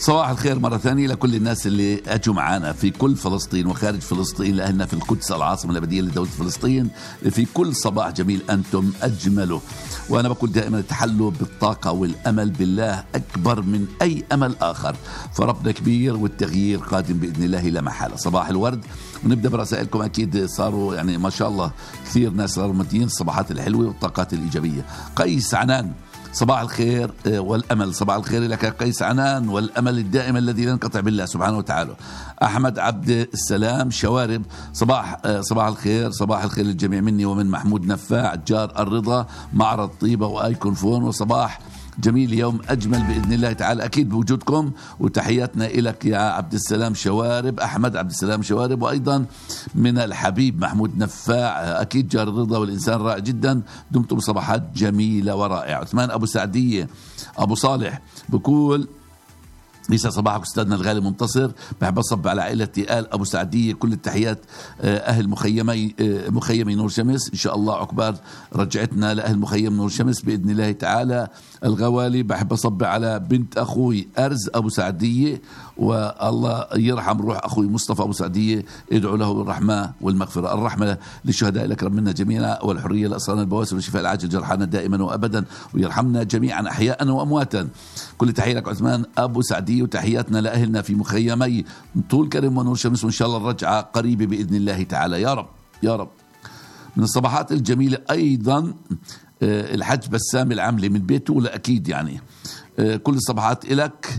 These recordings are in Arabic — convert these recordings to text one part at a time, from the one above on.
صباح الخير مرة ثانية لكل الناس اللي أجوا معنا في كل فلسطين وخارج فلسطين، لأهلنا في القدس العاصمة الأبدية لدولة فلسطين. في كل صباح جميل أنتم أجملوا. وأنا بقول دائما تحلوا بالطاقة والأمل بالله أكبر من أي أمل آخر، فربنا كبير والتغيير قادم بإذن الله لا محالة. صباح الورد، ونبدأ برسائلكم. أكيد صاروا يعني ما شاء الله كثير ناس صاروا مدين الصباحات الحلوة والطاقات الإيجابية. قيس عنان، صباح الخير والأمل. صباح الخير لك قيس عنان، والأمل الدائم الذي لا ينقطع بالله سبحانه وتعالى. أحمد عبد السلام شوارب، صباح الخير. صباح الخير للجميع مني ومن محمود نفاع جار الرضا معرض طيبة وآيكون فون. وصباح جميل، يوم أجمل بإذن الله تعالى أكيد بوجودكم، وتحياتنا إلك يا عبد السلام شوارب، أحمد عبد السلام شوارب. وأيضا من الحبيب محمود نفاع أكيد جار الرضا والإنسان رائع جدا. دمتم صباحات جميلة ورائعة. عثمان أبو سعدية أبو صالح بقول يسعد صباحك أستاذنا الغالي منتصر، بحب أصب على عائلتي آل أبو سعدية كل التحيات، أهل مخيمي نور شمس إن شاء الله عقبال رجعتنا لأهل مخيم نور شمس بإذن الله تعالى الغوالي. بحب أصب على بنت أخوي أرز أبو سعدية، والله يرحم روح أخوي مصطفى أبو سعدية، ادعوا له بالرحمة والمغفرة. الرحمة للشهداء الأكرم منا جميعا، والحرية لأسرانا البواسل والشفاء العاجل جرحانا دائما وأبدا، ويرحمنا جميعا أحياء وأمواتا. كل تحية لك عثمان أبو سعدية، وتحياتنا لأهلنا في مخيمي طول كرم ونور شمس، وإن شاء الله الرجعة قريبة بإذن الله تعالى يا رب يا رب. من الصباحات الجميلة أيضا الحج بسام العملي من بيته، لا أكيد يعني كل الصباحات إلك،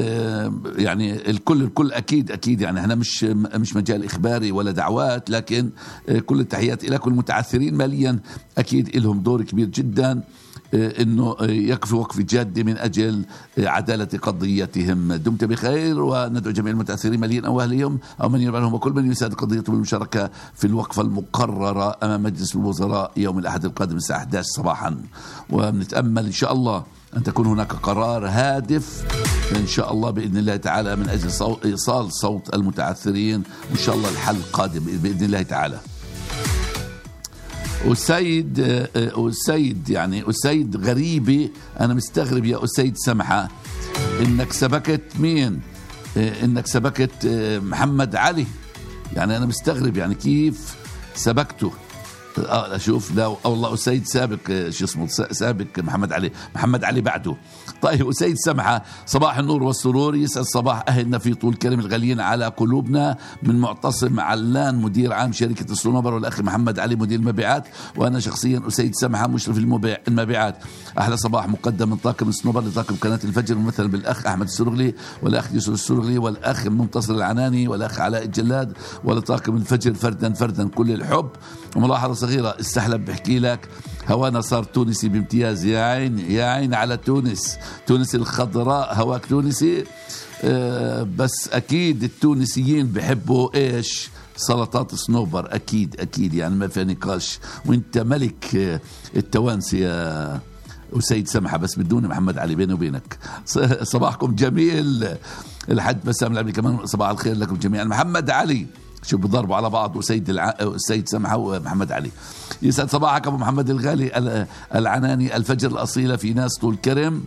يعني الكل أكيد يعني احنا مش مجال إخباري ولا دعوات، لكن كل التحيات إلك. والمتعثرين ماليا أكيد لهم دور كبير جدا انه يقفوا وقف جاد من اجل عداله قضيتهم. دمت بخير، وندعو جميع المتاثرين ماليا او اهليهم او من يربى لهم وكل من يساعد قضيتهم بالمشاركه في الوقفه المقرره امام مجلس الوزراء يوم الاحد القادم الساعه 11 صباحا. ونتامل ان شاء الله ان تكون هناك قرار هادف ان شاء الله باذن الله تعالى من اجل ايصال صوت المتعثرين، وان شاء الله الحل قادم باذن الله تعالى. أسيد غريبة، أنا مستغرب يا أسيد سمحة إنك سبكت مين؟ إنك سبكت محمد علي، يعني أنا مستغرب يعني كيف سبكته. أشوف لا والله أسيد سابق شو اسمه سابق محمد علي بعده. طيب أسيد سمحة، صباح النور والسرور، يسعد صباح أهلنا في طول كرم الغاليين على قلوبنا، من معتصم علان مدير عام شركة الصنوبر، والأخ محمد علي مدير المبيعات، وأنا شخصيا أسيد سمحة مشرف المبيعات. أحلى صباح مقدم من طاقم الصنوبر لطاقم قناة الفجر، ممثل بالأخ أحمد السرغلي والأخ يوسف السرغلي والأخ منتصر العناني والأخ علاء الجلاد، ولطاقم الفجر فردا كل الحب. وملاحظة صغيرة استحلب بحكي لك، هوانا صار تونسي بامتياز، يا عين على تونس الخضراء، هواك تونسي. بس أكيد التونسيين بحبوا إيش؟ سلطات صنوبر، أكيد يعني ما في نقاش، وانت ملك التوانسي يا وسيد سمحة، بس بدون محمد علي بيني وبينك. صباحكم جميل. الحج بسام العملي كمان صباح الخير لكم جميعا. محمد علي شو بضربوا على بعض، وسيد سمحة ومحمد علي. يسعد صباحك أبو محمد الغالي العناني، الفجر الأصيلة في ناس طول كرم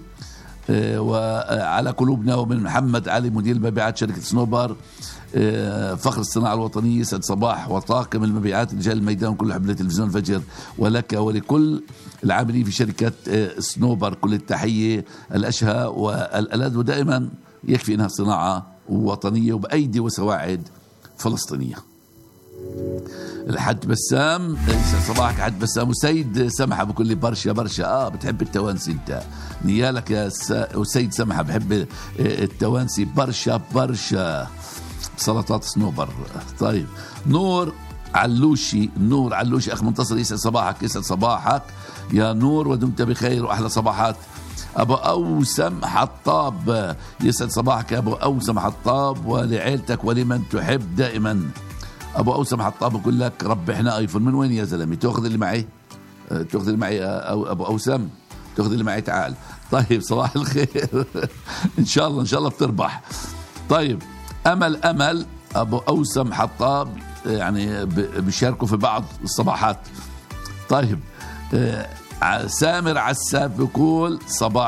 وعلى قلوبنا، ومن محمد علي مدير المبيعات شركة صنوبر فخر الصناعة الوطنية. يسعد صباح وطاقم المبيعات رجال الميدان كل حبلة تلفزيون الفجر، ولك ولكل العاملين في شركة صنوبر كل التحية الأشهى والألذ، ودائما يكفي إنها صناعة وطنية وبأيدي وسواعد فلسطينية. الحج بسام، صباحك حج بسام. وسيد سمحة بكل برشا بتحب التوانسي انت، نيالك يا سيد سمحة، بحب التوانسي برشا سلطات صنوبر. طيب نور علوشي أخ منتصر، يسعد صباحك يا نور، ودمت بخير وأحلى صباحات. أبو أوسم حطاب، يسعد صباحك يا أبو أوسم حطاب، ولعيلتك ولمن تحب دائما. أبو أوسم حطاب بقول لك ربحنا آيفون. من وين يا زلمي؟ تأخذ اللي معي أو أبو أوسم تأخذ اللي معي، تعال. طيب صباح الخير. إن شاء الله بتربح. طيب أمل أبو أوسم حطاب يعني بيشاركوا في بعض الصباحات. طيب سامر عساف بيقول صباح